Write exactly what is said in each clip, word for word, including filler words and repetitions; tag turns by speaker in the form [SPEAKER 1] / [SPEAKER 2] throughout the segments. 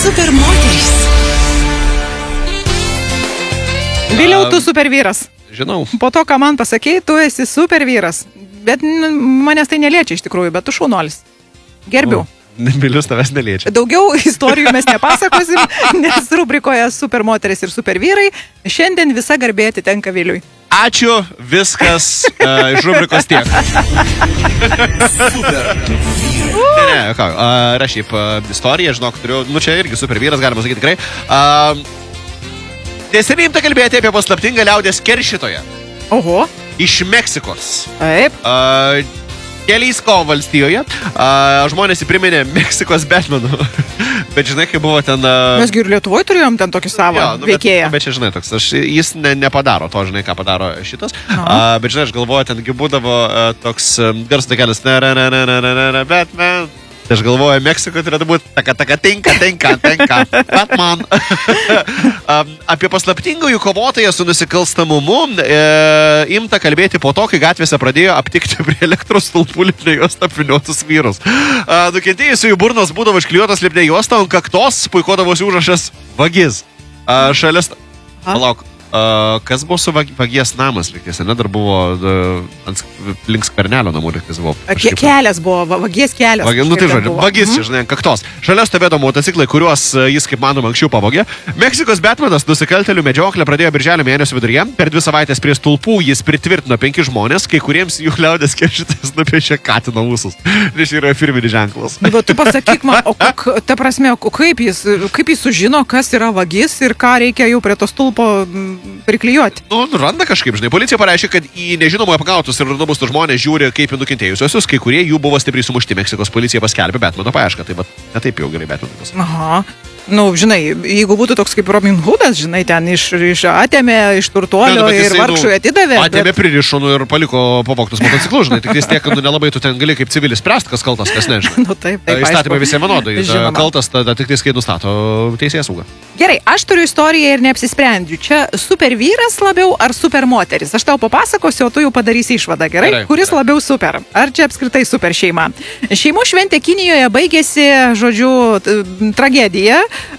[SPEAKER 1] Super moterys.
[SPEAKER 2] Vėliau tu super vyras.
[SPEAKER 3] Žinau.
[SPEAKER 2] Po to, ką man pasakei, tu esi super vyras. Bet manęs tai neliečia iš tikrųjų, bet tu šaunuolis. Gerbiu.
[SPEAKER 3] Bilius tavęs neliečia.
[SPEAKER 2] Daugiau istorijų mes nepasakosim, nes rubrikoje super moteris ir super vyrai šiandien visa garbė atitenka Viliui.
[SPEAKER 3] Ačiū, viskas uh, iš rubrikos tiek. Super. Ne, ne, ką, uh, rašyp uh, istoriją, žinok, turiu, nu čia irgi super vyras, galima sakyti tikrai. Uh, Neseniai imta kalbėti apie paslaptingą liaudės keršytoją.
[SPEAKER 2] Oho.
[SPEAKER 3] Iš Meksikos.
[SPEAKER 2] Taip.
[SPEAKER 3] Uh, Jalisco valstijoje. Uh, žmonės įpriminė Meksikos Batmanu. Bet žinai, kai buvo ten... Uh...
[SPEAKER 2] Mes gi ir Lietuvoje turėjom ten tokį savo
[SPEAKER 3] jo, nu,
[SPEAKER 2] veikėją.
[SPEAKER 3] Bet, bet čia, žinai, toks, aš, jis ne, nepadaro to, žinai, ką padaro šitas. Uh, bet, žinai, aš galvoju, tengi būdavo uh, toks um, garso takelis. Batman. Tai aš galvoju, Meksikoje turėtų būti taka, taka, tinka, tinka, tinka, Batman. Apie paslaptingųjų kovotoją su nusikalstamumu e, imta kalbėti po to, kai gatvėse pradėjo aptikti prie elektros stulpų lipnia juosta apvyniotus vyrus. E, nukentėjusiųjų burnos būdavo išklijuotas lipnia juosta, ant kaktos puikuodavosi užrašas vagis. E, šalia... St... Palauk. Uh, kas buvo su vagies namas, liktis, ne, dar buvo uh, link Skvernelio namų, liktis buvo.
[SPEAKER 2] Ke kelias buvo, vagies kelias.
[SPEAKER 3] Vagi, nu tai žodžiu, vagis, mm -hmm. žinai, kaktos. Šalia stovėdo motociklai, kuriuos uh, jis, kaip manoma, anksčiau pavogė. Meksikos Batmanas nusikaltėlių medžioklę pradėjo birželio mėnesio viduryje. Per dvi savaitės prie stulpų jis pritvirtino penki žmonės, kai kuriems jų liaudės keršytojas nupiešė katino ūsus. Tai yra firminis ženklas.
[SPEAKER 2] Bet tu pasakyk man, o kok, ta prasme, o kaip jis, kaip jis sužino, kas yra vagis ir ką reikia jau prie to stulpo priklijuoti.
[SPEAKER 3] Nu, randa kažkaip, žinai. Policija pareiškė, kad į nežinomoje pagautus ir nubustus žmonės žiūri kaip į nukentėjusiosius, kai kurie jų buvo stipriai sumušti. Meksikos policija paskelbė Batmano paiešką. Tai va, ne taip jau gerai Batmanas.
[SPEAKER 2] Aha. Nu, žinai, jeigu būtų toks kaip Robin Hoodas, žinai, ten iš, iš atėmė, iš turtuolio ne, ir vargšui nu, atidavė.
[SPEAKER 3] Atėmė,
[SPEAKER 2] bet...
[SPEAKER 3] pririšo nu, ir paliko pavogtus motociklus, žinai. Tik vis tiek, nu, nelabai tu ten gali kaip civilis spręst, kas kaltas, kas ne, žinai.
[SPEAKER 2] Nu, taip, taip,
[SPEAKER 3] įstatymai visiems vienodai. Kaltas tada tik tai, kai nustato teisėjas sauga.
[SPEAKER 2] Gerai, aš turiu istoriją ir neapsisprendžiu. Čia super vyras labiau ar super moteris? Aš tau papasakosiu, o tu jau padarysi išvadą, gerai? gerai Kuris gerai. labiau super? Ar čia apskritai super šeima? Šeimų šventė Kinijoje baigėsi, žodžiu, tragedija.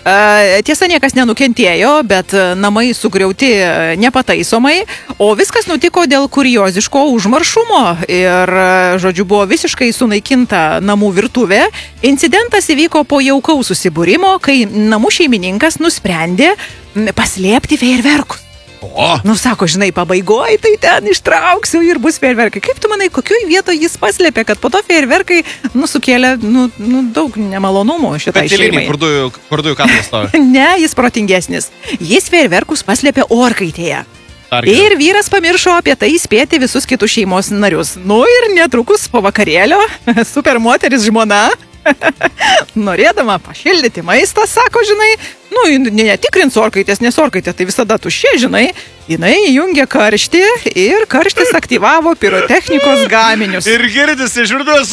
[SPEAKER 2] Tiesa, niekas nenukentėjo, bet namai sugriauti nepataisomai, o viskas nutiko dėl kurioziško užmaršumo ir, žodžiu, buvo visiškai sunaikinta namų virtuvė. Incidentas įvyko po jaukaus susibūrimo, kai namų šeimininkas nusprendė paslėpti fejerverkus.
[SPEAKER 3] O.
[SPEAKER 2] Nu, sako, žinai, pabaigoj, tai ten ištrauksiu ir bus fejerverkai. Kaip tu manai, kokioj vietoje jis paslėpė, kad po to fejerverkai, nu, sukėlė, nu, nu daug nemalonumų šitai šeimai.
[SPEAKER 3] Kur dujų, kur dujų katlas stovi?
[SPEAKER 2] Ne, jis protingesnis. Jis fejerverkus paslėpė orkaitėje.
[SPEAKER 3] Targi.
[SPEAKER 2] Ir vyras pamiršo apie tai įspėti visus kitus šeimos narius. Nu ir netrukus po vakarėlio super moteris žmona, norėdama pašildyti maistą, sako, žinai, nu, netikrins orkaitės, nes orkaitė tai visada tuščia, žinai, jinai įjungė karštį ir karštis aktyvavo pirotechnikos gaminius.
[SPEAKER 3] Ir girdis iš virtuvės,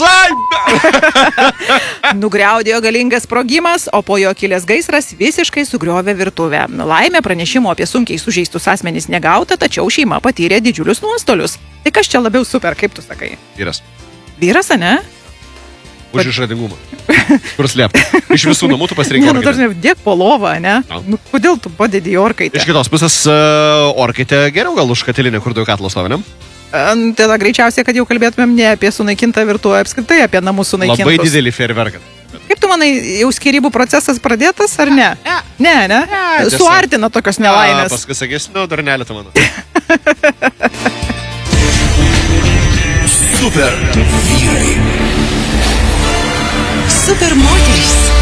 [SPEAKER 3] ai!
[SPEAKER 2] Nugriaudėjo galingas sprogimas, o po jo kilęs gaisras visiškai sugriovė virtuvę. Laimė, pranešimo apie sunkiai sužeistus asmenys negauta, tačiau šeima patyrė didžiulius nuostolius. Tai kas čia labiau super, kaip tu sakai?
[SPEAKER 3] Vyras.
[SPEAKER 2] Vyras, ane?
[SPEAKER 3] Už išradingumą. Kur slėpti? Iš visų namų tu pasirinkai
[SPEAKER 2] orkaitę. Ne, nu, dažnai, dėk po lovą, ne? No. Nu, kodėl tu padedi orkaitę?
[SPEAKER 3] Iš kitos pusės uh, orkaitė geriau gal už katilinę, kur dujų katlo stovi, ne?
[SPEAKER 2] Tada greičiausiai, kad jau kalbėtumėm ne apie sunaikintą virtuvę, apskritai apie namų sunaikintus.
[SPEAKER 3] Labai didelį fejerverką.
[SPEAKER 2] Kaip tu manai, jau skyrybų procesas pradėtas, ar ne?
[SPEAKER 3] Ne.
[SPEAKER 2] Ne, ne? ne Suartina tokios nelaimės.
[SPEAKER 3] A, paskui sakys, nu, darnelė tu mano.
[SPEAKER 1] Super vyrai. Super moterys.